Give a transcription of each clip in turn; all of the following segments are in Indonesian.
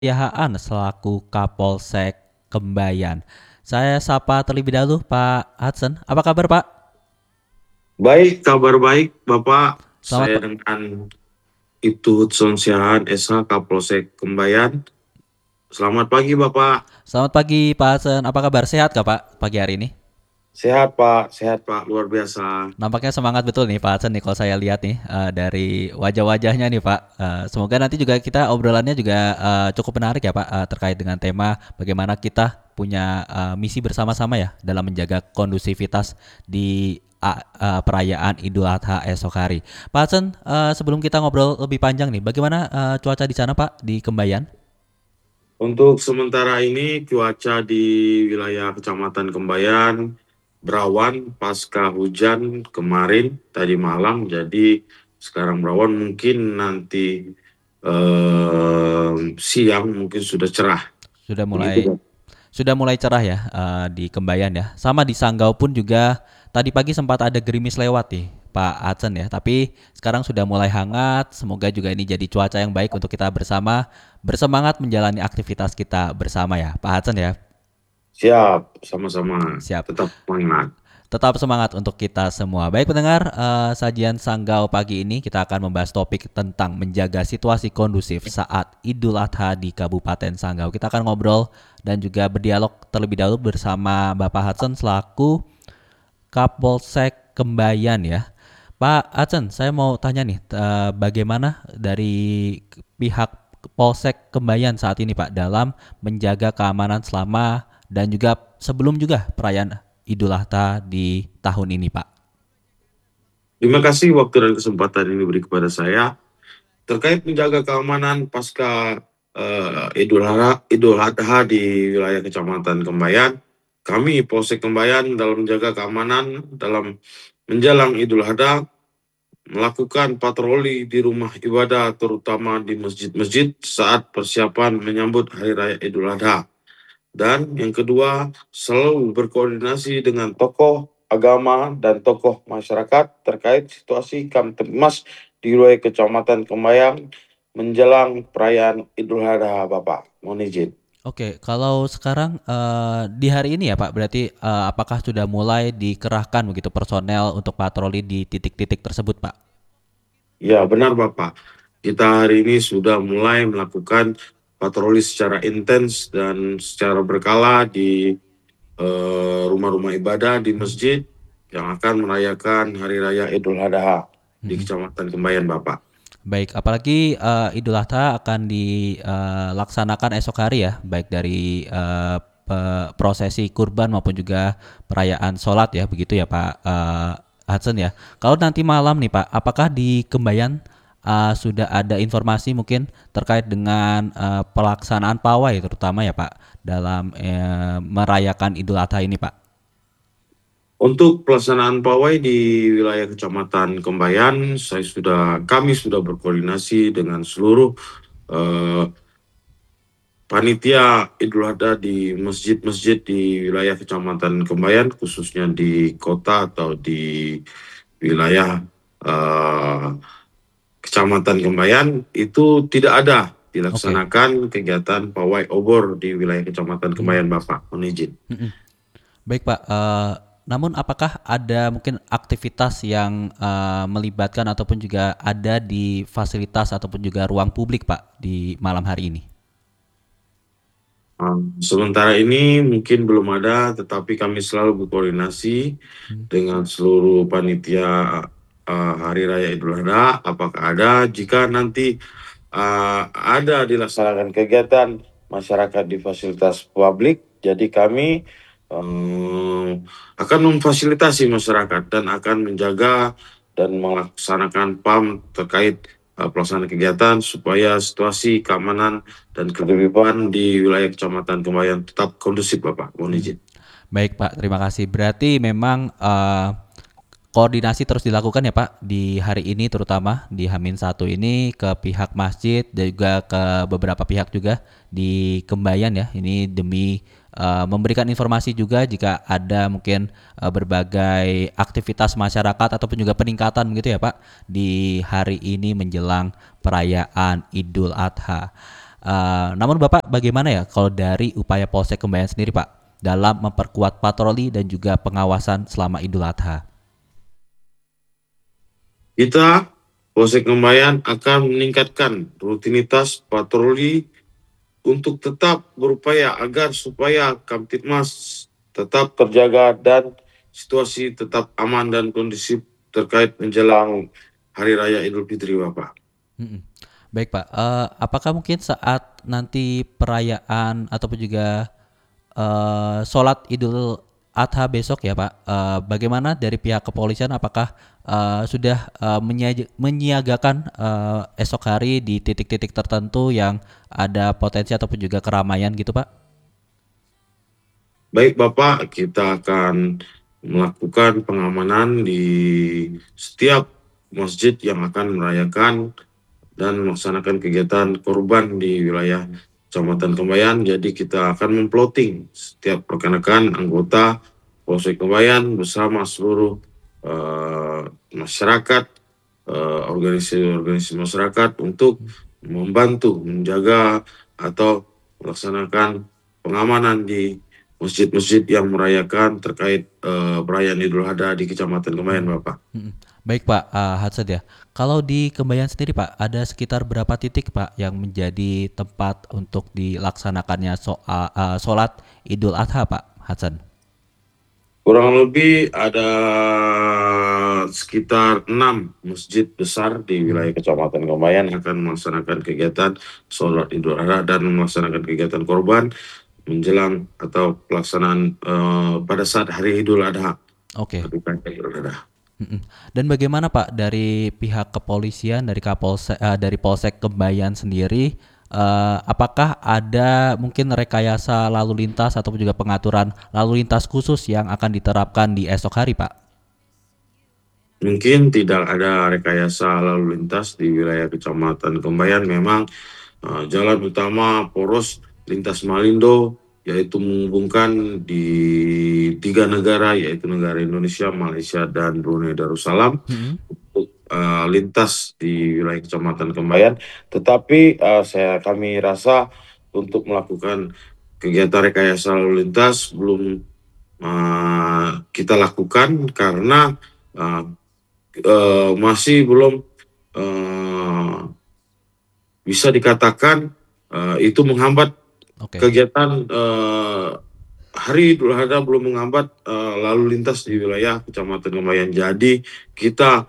Yahaan selaku Kapolsek Kembayan. Saya sapa terlebih dahulu Pak Hudson. Apa kabar Pak? Baik, kabar baik, Bapak. Selamat Saya Pak. dengan Ibtu Hudson Siahaan, SH Kapolsek Kembayan. Selamat pagi, Bapak. Selamat pagi Pak Hudson. Apa kabar? Sehat kah Pak pagi hari ini? Sehat, Pak. Sehat, Pak. Luar biasa. Nampaknya semangat betul nih Pak Hudson nih kalau saya lihat nih dari wajah-wajahnya nih Pak. Semoga nanti juga kita obrolannya juga cukup menarik ya Pak terkait dengan tema bagaimana kita punya misi bersama-sama ya dalam menjaga kondusivitas di perayaan Idul Adha esok hari. Pak Hudson, sebelum kita ngobrol lebih panjang nih, bagaimana cuaca di sana Pak di Kembayan? Untuk sementara ini, cuaca di wilayah Kecamatan Kembayan berawan pasca hujan kemarin tadi malam. Jadi sekarang berawan, mungkin nanti siang mungkin sudah cerah. Sudah Begitu, mulai Pak. Sudah mulai cerah ya di Kembayan ya. Sama di Sanggau pun juga tadi pagi sempat ada gerimis lewat nih Pak Adsen ya. Tapi sekarang sudah mulai hangat. Semoga juga ini jadi cuaca yang baik untuk kita bersama bersemangat menjalani aktivitas kita bersama ya Pak Adsen ya. Siap, sama-sama. Siap. Tetap semangat. Tetap semangat untuk kita semua. Baik pendengar, sajian Sanggau pagi ini kita akan membahas topik tentang menjaga situasi kondusif saat Idul Adha di Kabupaten Sanggau. Kita akan ngobrol dan juga berdialog terlebih dahulu bersama Bapak Hudson selaku Kapolsek Kembayan ya. Pak Hudson, saya mau tanya nih, bagaimana dari pihak Polsek Kembayan saat ini Pak dalam menjaga keamanan selama dan juga sebelum juga perayaan Idul Adha di tahun ini Pak. Terima kasih waktu dan kesempatan ini diberi kepada saya. Terkait menjaga keamanan pasca Idul Adha di wilayah Kecamatan Kembayan, kami Polsek Kembayan dalam menjaga keamanan dalam menjelang Idul Adha melakukan patroli di rumah ibadah terutama di masjid-masjid saat persiapan menyambut Hari Raya Idul Adha. Dan yang kedua, selalu berkoordinasi dengan tokoh agama dan tokoh masyarakat terkait situasi Kamtipmas di wilayah Kecamatan Kemayang menjelang perayaan Idul Adha, Bapak. Mohon izin. Oke, kalau sekarang di hari ini ya Pak, berarti apakah sudah mulai dikerahkan begitu personel untuk patroli di titik-titik tersebut Pak? Ya, benar, Bapak. Kita hari ini sudah mulai melakukan patroli secara intens dan secara berkala di rumah-rumah ibadah di masjid yang akan merayakan Hari Raya Idul Adha di Mm-mm. Kecamatan Kembayan, Bapak. Baik, apalagi Idul Adha akan dilaksanakan esok hari ya, baik dari prosesi kurban maupun juga perayaan sholat ya, begitu ya Pak Hudson ya. Kalau nanti malam nih Pak, apakah di Kembayan sudah ada informasi mungkin terkait dengan pelaksanaan pawai terutama ya Pak dalam merayakan Idul Adha ini Pak? Untuk pelaksanaan pawai di wilayah Kecamatan Kembayan, kami sudah berkoordinasi dengan seluruh eh, panitia Idul Adha di masjid-masjid di wilayah Kecamatan Kembayan, khususnya di kota atau di wilayah eh, Kecamatan Kembayan, itu tidak ada Oke. dilaksanakan kegiatan pawai obor di wilayah Kecamatan Hmm. Kembayan, Bapak. Mohon izin. Mm-mm. Baik Pak, namun apakah ada mungkin aktivitas yang melibatkan ataupun juga ada di fasilitas ataupun juga ruang publik Pak di malam hari ini? Sementara ini mungkin belum ada, tetapi kami selalu berkoordinasi Hmm. dengan seluruh panitia Hari Raya Idul Adha. Apakah ada? Jika nanti ada dilaksanakan kegiatan masyarakat di fasilitas publik, jadi kami akan memfasilitasi masyarakat dan akan menjaga dan melaksanakan PAM terkait pelaksanaan kegiatan supaya situasi keamanan dan ketertiban di wilayah Kecamatan Kembayan tetap kondusif, Bapak. Mohon Hmm. izin. Baik Pak, terima kasih. Berarti memang koordinasi terus dilakukan ya Pak di hari ini terutama di Hamin satu ini ke pihak masjid dan juga ke beberapa pihak juga di Kembayan ya. Ini demi memberikan informasi juga jika ada mungkin berbagai aktivitas masyarakat ataupun juga peningkatan begitu ya Pak di hari ini menjelang perayaan Idul Adha. Namun Bapak bagaimana ya kalau dari upaya Polsek Kembayan sendiri Pak dalam memperkuat patroli dan juga pengawasan selama Idul Adha? Kita, Polsek Kembayan akan meningkatkan rutinitas patroli untuk tetap berupaya agar supaya Kamtibmas tetap terjaga dan situasi tetap aman dan kondusif terkait menjelang Hari Raya Idul Fitri, Bapak. Mm-mm. Baik Pak, apakah mungkin saat nanti perayaan ataupun juga sholat Idul Adha besok ya Pak, bagaimana dari pihak kepolisian apakah sudah menyiagakan esok hari di titik-titik tertentu yang ada potensi ataupun juga keramaian gitu Pak? Baik Bapak, kita akan melakukan pengamanan di setiap masjid yang akan merayakan dan melaksanakan kegiatan korban di wilayah Kecamatan Kembayan. Jadi kita akan memploting setiap rekan-rekan anggota Polsek Kembayan bersama seluruh masyarakat, organisasi-organisasi masyarakat untuk membantu menjaga atau melaksanakan pengamanan di masjid-masjid yang merayakan terkait perayaan Idul Adha di Kecamatan Kembayan, Bapak. Mm-mm. Baik Pak Hadsad ya. Kalau di Kembayan sendiri Pak, ada sekitar berapa titik Pak yang menjadi tempat untuk dilaksanakannya sholat Idul Adha Pak Hadsad? Kurang lebih ada sekitar 6 masjid besar di wilayah Kecamatan Kembayan akan melaksanakan kegiatan sholat Idul Adha dan melaksanakan kegiatan korban menjelang atau pelaksanaan pada saat hari Idul Adha. Oke. Hari Raya Idul Adha. Mm-mm. Dan bagaimana Pak dari pihak kepolisian dari Polsek Kembayan sendiri, apakah ada mungkin rekayasa lalu lintas ataupun juga pengaturan lalu lintas khusus yang akan diterapkan di esok hari Pak? Mungkin tidak ada rekayasa lalu lintas di wilayah Kecamatan Kembayan. Memang jalan utama poros lintas Malindo yaitu menghubungkan di 3 negara yaitu negara Indonesia, Malaysia, dan Brunei Darussalam Mm-mm. untuk lintas di wilayah Kecamatan Kembayan. Tetapi kami rasa untuk melakukan kegiatan rekayasa lalu lintas belum kita lakukan karena uh, masih belum uh, bisa dikatakan itu menghambat Oke. kegiatan Hari Idul Adha, belum menghambat lalu lintas di wilayah Kecamatan Kembayan. Jadi kita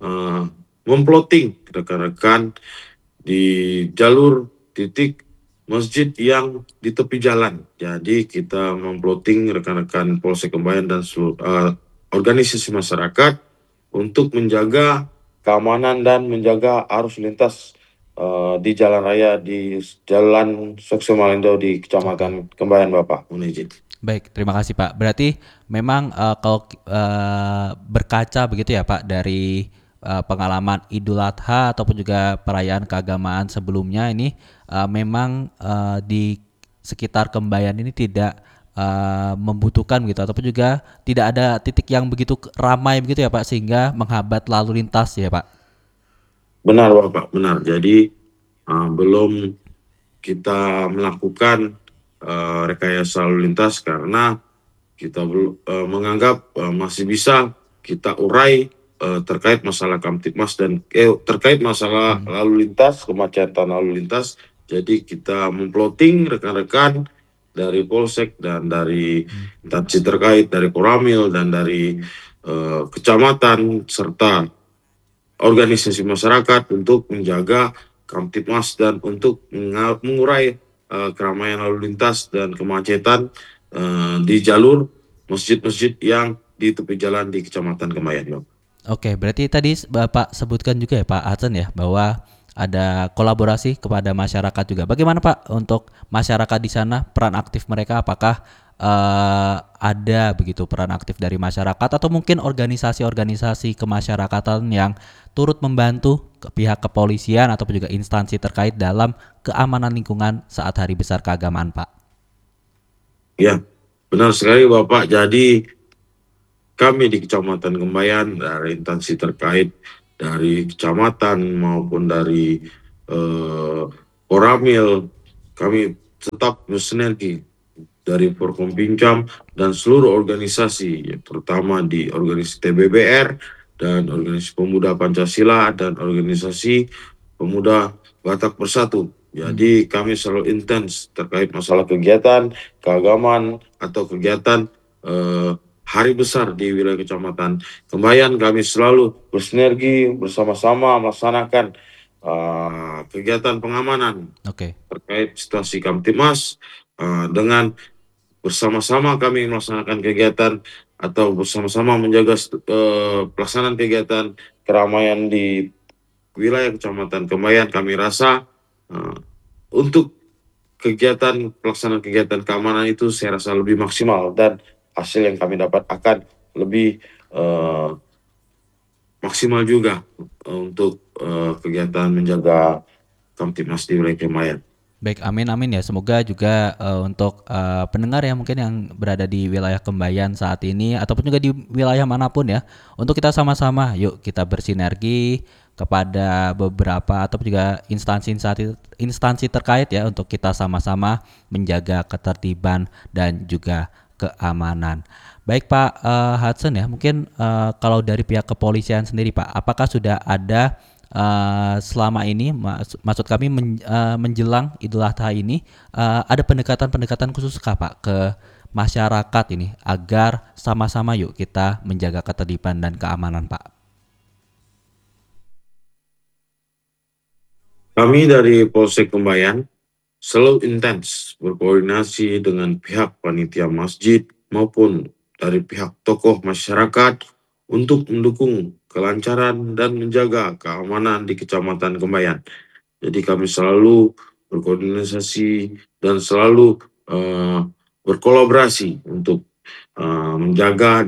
memploting rekan-rekan di jalur titik masjid yang di tepi jalan. Jadi kita memploting rekan-rekan Polsek Kembayan dan seluruh organisasi masyarakat untuk menjaga keamanan dan menjaga arus lintas di jalan raya di Jalan Sokso Malindo di Oke. Kecamatan Kembayan, Bapak. Mohon izin. Baik, terima kasih Pak. Berarti memang kalau berkaca begitu ya Pak dari pengalaman Idul Adha ataupun juga perayaan keagamaan sebelumnya ini memang di sekitar Kembayan ini tidak membutuhkan gitu ataupun juga tidak ada titik yang begitu ramai begitu ya Pak sehingga menghambat lalu lintas ya Pak. Benar, Bapak, benar. Jadi belum kita melakukan rekayasa lalu lintas karena kita menganggap masih bisa kita urai terkait masalah Kamtibmas dan terkait masalah Hmm. lalu lintas, kemacetan lalu lintas. Jadi kita memploting rekan-rekan dari Polsek dan dari Hmm. instansi terkait, dari Koramil dan dari kecamatan serta organisasi masyarakat untuk menjaga Kamtibmas dan untuk mengurai keramaian lalu lintas dan kemacetan di jalur masjid-masjid yang di tepi jalan di Kecamatan Kembayan. Oke, berarti tadi Bapak sebutkan juga ya Pak Hasan ya bahwa ada kolaborasi kepada masyarakat juga. Bagaimana Pak untuk masyarakat di sana peran aktif mereka apakah ada begitu peran aktif dari masyarakat atau mungkin organisasi-organisasi kemasyarakatan yang turut membantu ke pihak kepolisian ataupun juga instansi terkait dalam keamanan lingkungan saat hari besar keagamaan Pak? Ya, benar sekali Bapak. Jadi kami di Kecamatan Kembayan dari instansi terkait dari kecamatan maupun dari Koramil kami tetap bersinergi dari Forkompinjam dan seluruh organisasi, terutama di organisasi TBBR dan organisasi Pemuda Pancasila dan organisasi Pemuda Batak Bersatu. Hmm. Jadi kami selalu intens terkait masalah kegiatan keagamaan atau kegiatan eh, hari besar di wilayah Kecamatan Kembayan. Kami selalu bersinergi bersama-sama melaksanakan kegiatan pengamanan Oke. terkait situasi Kamtibmas dengan bersama-sama kami melaksanakan kegiatan atau bersama-sama menjaga pelaksanaan kegiatan keramaian di wilayah Kecamatan Kembayan. Kami rasa uh, untuk pelaksanaan kegiatan keamanan itu saya rasa lebih maksimal dan hasil yang kami dapat akan lebih uh, maksimal juga untuk kegiatan menjaga Kamtibmas di wilayah Kembayan. Baik, amin amin ya. Semoga juga untuk pendengar yang mungkin yang berada di wilayah Kembayan saat ini ataupun juga di wilayah manapun ya, untuk kita sama-sama yuk kita bersinergi kepada beberapa atau juga instansi terkait ya untuk kita sama-sama menjaga ketertiban dan juga keamanan. Baik Pak Hudson ya, mungkin kalau dari pihak kepolisian sendiri Pak, apakah sudah ada selama ini maksud kami menjelang Idul Adha ini ada pendekatan-pendekatan khusus kah Pak ke masyarakat ini agar sama-sama yuk kita menjaga ketertiban dan keamanan Pak. Kami dari Polsek Kembayan selalu intens berkoordinasi dengan pihak panitia masjid maupun dari pihak tokoh masyarakat untuk mendukung kelancaran dan menjaga keamanan di Kecamatan Kembayan. Jadi kami selalu berkoordinasi dan selalu berkolaborasi untuk menjaga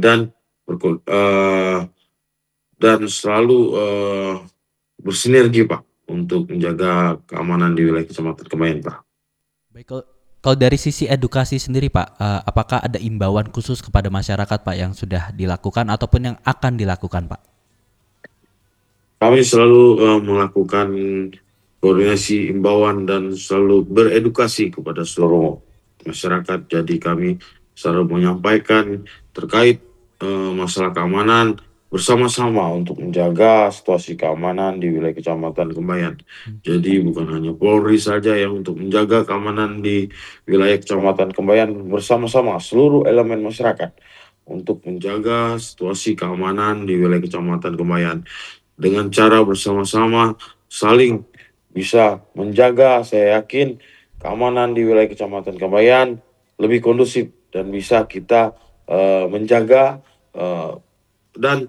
dan selalu bersinergi Pak untuk menjaga keamanan di wilayah Kecamatan Kembayan Pak. Baik, kalau dari sisi edukasi sendiri Pak, apakah ada imbauan khusus kepada masyarakat Pak yang sudah dilakukan ataupun yang akan dilakukan Pak? Kami selalu melakukan koordinasi imbauan dan selalu beredukasi kepada seluruh masyarakat. Jadi kami selalu menyampaikan terkait masalah keamanan bersama-sama untuk menjaga situasi keamanan di wilayah Kecamatan Kembayan. Hmm. Jadi bukan hanya Polri saja yang untuk menjaga keamanan di wilayah Kecamatan Kembayan, bersama-sama seluruh elemen masyarakat untuk menjaga situasi keamanan di wilayah Kecamatan Kembayan dengan cara bersama-sama saling bisa menjaga. Saya yakin keamanan di wilayah Kecamatan Kembayan lebih kondusif dan bisa kita menjaga uh, dan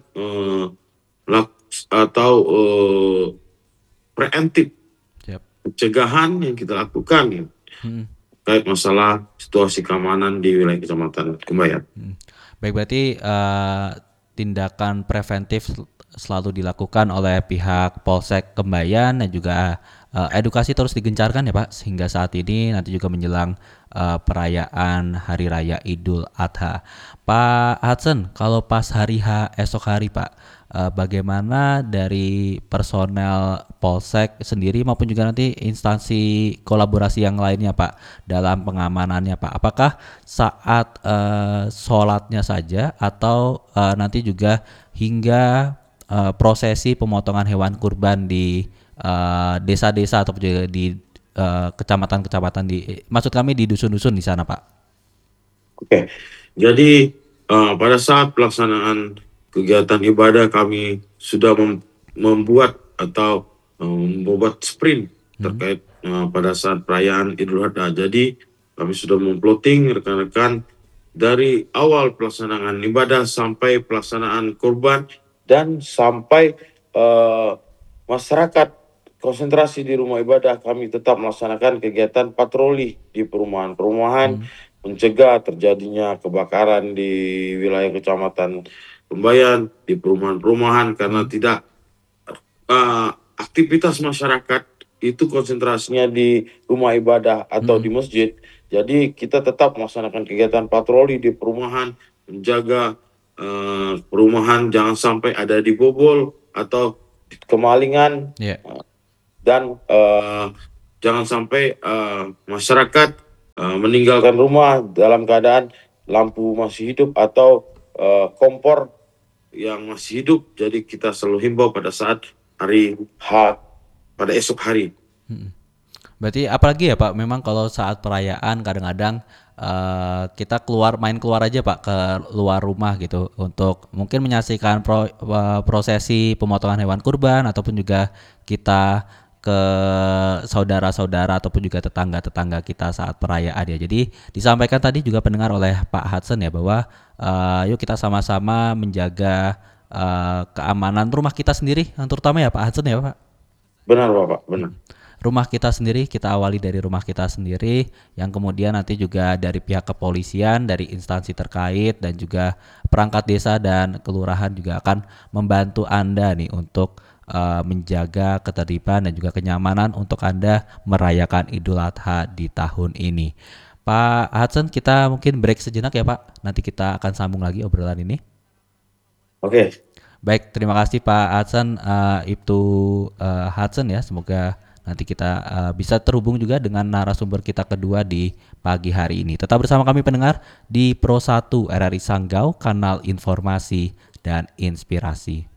atau preemptif Siap. pencegahan yang kita lakukan ya, Hmm. terkait masalah situasi keamanan di wilayah Kecamatan Kembayan. Baik, berarti tindakan preventif selalu dilakukan oleh pihak Polsek Kembayan dan juga edukasi terus digencarkan ya Pak sehingga saat ini nanti juga menjelang perayaan Hari Raya Idul Adha. Pak Hudson, kalau pas hari H esok hari Pak, bagaimana dari personel Polsek sendiri maupun juga nanti instansi kolaborasi yang lainnya Pak dalam pengamanannya Pak? Apakah saat sholatnya saja atau nanti juga hingga prosesi pemotongan hewan kurban di desa-desa atau juga di kecamatan-kecamatan maksud kami di dusun-dusun di sana Pak. Oke, jadi pada saat pelaksanaan kegiatan ibadah kami sudah membuat atau membuat sprint Hmm. terkait pada saat perayaan Idul Adha. Jadi kami sudah memploting rekan-rekan dari awal pelaksanaan ibadah sampai pelaksanaan kurban dan sampai eh, masyarakat konsentrasi di rumah ibadah. Kami tetap melaksanakan kegiatan patroli di perumahan-perumahan Hmm. mencegah terjadinya kebakaran di wilayah Kecamatan Kembayan, di perumahan-perumahan karena Hmm. tidak aktivitas masyarakat itu konsentrasinya di rumah ibadah atau Hmm. di masjid. Jadi kita tetap melaksanakan kegiatan patroli di perumahan, menjaga perumahan jangan sampai ada dibobol atau kemalingan Ya. dan jangan sampai masyarakat meninggalkan rumah dalam keadaan lampu masih hidup atau kompor yang masih hidup. Jadi kita selalu himbau pada saat hari H, pada esok hari. Berarti apalagi ya Pak, memang kalau saat perayaan kadang-kadang kita main keluar aja Pak ke luar rumah gitu untuk mungkin menyaksikan prosesi pemotongan hewan kurban ataupun juga kita ke saudara-saudara ataupun juga tetangga-tetangga kita saat perayaan ya. Jadi disampaikan tadi juga pendengar oleh Pak Hudson ya bahwa yuk kita sama-sama menjaga keamanan rumah kita sendiri, yang terutama ya Pak Hudson ya Pak. Benar Bapak, benar. Rumah kita sendiri, kita awali dari rumah kita sendiri, yang kemudian nanti juga dari pihak kepolisian, dari instansi terkait dan juga perangkat desa dan kelurahan juga akan membantu Anda nih untuk menjaga ketertiban dan juga kenyamanan untuk Anda merayakan Idul Adha di tahun ini. Pak Hudson, kita mungkin break sejenak ya Pak. Nanti kita akan sambung lagi obrolan ini. Oke. Baik, terima kasih Pak Hudson, Ibtu Hudson ya. Semoga nanti kita bisa terhubung juga dengan narasumber kita kedua di pagi hari ini. Tetap bersama kami pendengar di Pro 1 RRI Sanggau, kanal informasi dan inspirasi.